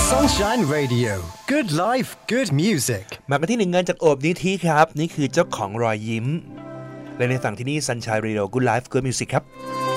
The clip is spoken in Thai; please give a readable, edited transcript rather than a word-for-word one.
Sunshine Radio Good Life Good Music มากันที่หนึ่งงานจากโอบนิธิครับนี่คือเจ้าของรอยยิ้มและในฝั่งที่นี่ Sunshine Radio Good Life Good Music ครับ